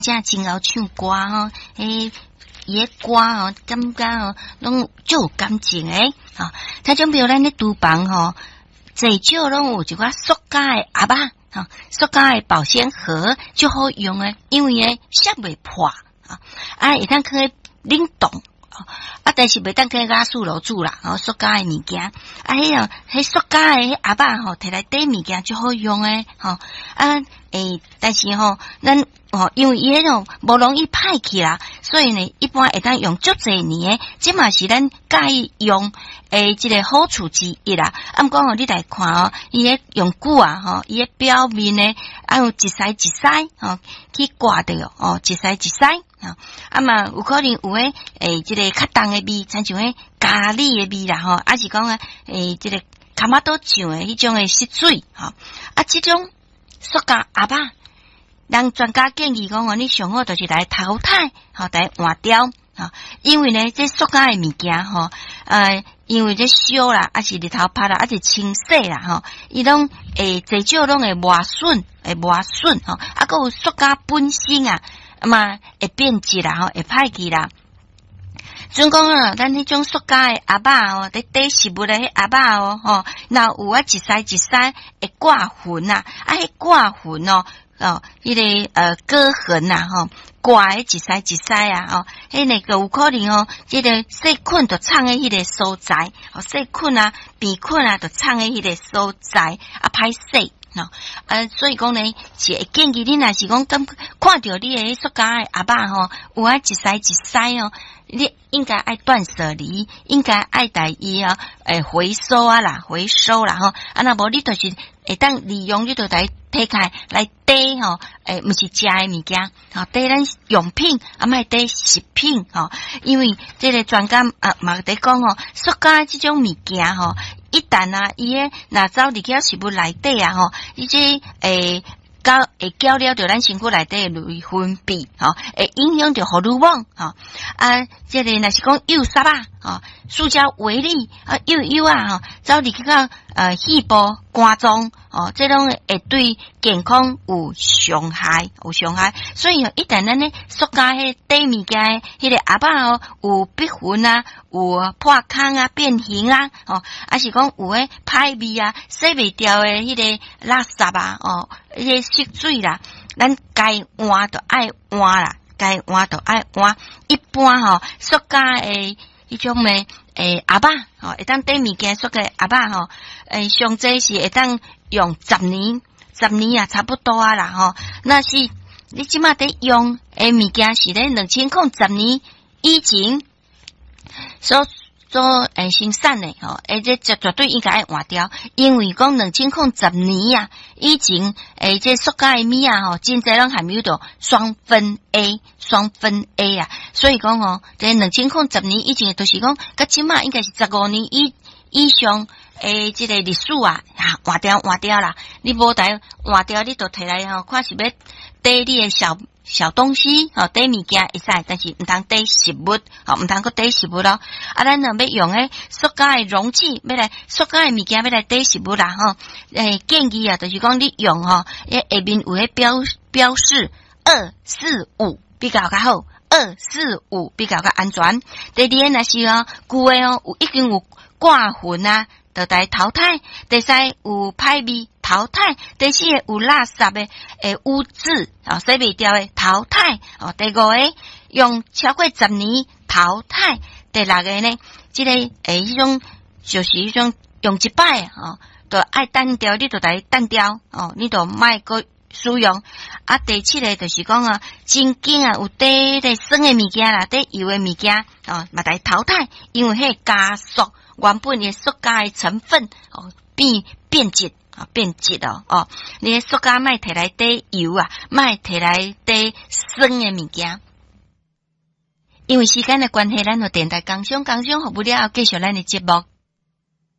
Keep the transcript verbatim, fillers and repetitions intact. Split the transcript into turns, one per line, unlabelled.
正真好唱歌吼，诶，伊个歌吼，感觉吼，拢就有感情诶，吼、哦。他种比如咱咧厨房吼，最少拢有一寡塑胶诶盒仔，吼、哦，塑胶诶保鲜盒就好用诶，因为诶摔袂破，啊，啊，会当去冷冻。啊，但是袂当去压塑炉煮啦，吼，塑胶诶物件，啊，迄个迄塑胶诶盒仔吼，摕来底物件就好用诶，吼，啊，诶，但是吼，咱吼，因为伊迄种无容易歹去啦，所以呢，一般会当用足侪年诶，即嘛是咱介意用诶，即个好处之一啦。啊，毋过吼，你来看哦，伊迄用久啊，吼，伊迄表面呢，啊，有一丝一丝吼，去刮掉哦，一丝一丝。啊，啊嘛有可能有诶，诶，即、這個較重诶味，親像迄咖喱诶味啦，吼，啊是講啊，誒，即、這個卡瑪多醬诶迄種诶濕水，吼，啊，即種塑膠盒仔，人專家建議講，你上好就是來淘汰，吼，來換掉，吼，因為呢，這塑膠诶物件，吼，呃，因為這燒啦，啊是日頭曬啦，啊是清洗啦，吼，伊攏誒，最少攏會磨損，會磨損，吼，啊，閣有塑膠本身啊。啊嘛會變質啦，吼會歹去啦。總講啊，咱迄種塑膠誒盒仔哦，伫底食物誒迄盒仔哦，吼，若有啊一絲一絲會掛痕啊，啊迄掛痕哦，哦，迄、那個呃割痕呐，吼，掛誒一絲一絲啊，吼，迄那個有可能哦，即、這個細菌就藏喺迄個所在，哦，細菌啊、病菌啊，就藏喺迄個所在，啊歹洗。喏，呃，所以講呢，是會建議你若是講感看到你誒塑膠誒盒仔吼，有啊一絲一絲哦，你應該愛斷捨離，應該愛帶伊啊，誒回收啊啦，回收啦吼，啊若無你就是會當利用你就來摕開來堆吼，誒毋是食誒物件，吼堆咱用品，啊莫堆食品吼，因為這個專家啊嘛在講吼，塑膠這種物件吼。一旦啊，伊誒若走入去食物內底啊，吼，伊即誒交會交了着咱身軀內底誒內分泌，吼，會影響着荷爾蒙，吼，啊，即個若是講幼沙啊，吼，塑膠微粒啊，幼幼啊，吼，走入去到呃細胞肝臟，哦，即種會對健康有傷害，有傷害，所以一旦咱咧塑膠迄底物件迄個盒仔哦，有逼痕啊。有破空啊、變形啊，哦，還是講有誒歹味啊、洗袂掉誒迄個垃圾啊，哦，迄個濕水啦，咱該換就愛換啦，該換就愛換。一般吼，塑膠誒迄種誒誒盒仔，吼，會當底物件塑膠盒仔吼，誒上濟是會當用十年，十年啊差不多啊啦，吼。那是你即馬得用誒物件是咧兩千空十年以前。所所誒生產誒吼，誒這絕絕對應該愛換掉，因為講兩千空十年啊，以前誒這塑膠誒物啊吼，真濟攏含有到雙酚 A， 雙酚 A 啊，所以講吼，這兩千空十年以前，就是講，甲即馬應該是十五年以以上誒，這個歷史啊，啊換掉換掉啦，你無得換掉，你就摕來吼，看是要缀你誒小。小東西吼，底物件會使，但是毋通底食物，吼毋通擱底食物咯。啊，咱若要用誒塑膠誒容器，要來塑膠誒物件要來底食物啦，吼。誒，建議啊，就是講你用吼，誒下面有迄標標示二四五比較較好，二四五比較較安全。第二若是哦，舊誒哦，有已經有掛痕啊。就來淘汰，第三有歹味淘汰，第四有垃圾的誒污漬啊，洗袂掉的淘汰哦。第五個用超過十年淘汰，第六個呢，即、這個誒迄種就是迄種用一擺哦，就愛單掉，你就來單掉哦，你就莫擱使用。啊，第七個就是講啊，真緊啊有底咧酸的物件啦，底油的物件哦，嘛來淘汰，因為迄加速。原本嘅塑膠嘅成分哦變變質啊變質哦哦，你嘅塑膠莫摕來底油啊，莫摕來底酸嘅物件。因為時間嘅關係，咱就電台工商工商服務了，繼續咱嘅節目。